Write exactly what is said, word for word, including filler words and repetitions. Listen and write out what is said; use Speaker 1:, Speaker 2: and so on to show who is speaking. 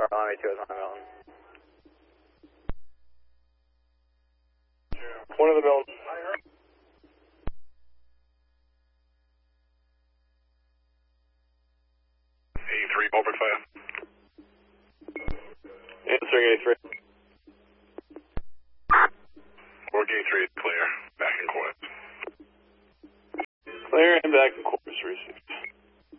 Speaker 1: Army two is on the mountain.
Speaker 2: One of the mountain.
Speaker 3: eighty-three, open fire.
Speaker 2: Answering eighty-three.
Speaker 3: Or gate three, clear. Back in court.
Speaker 2: Clear and back in court.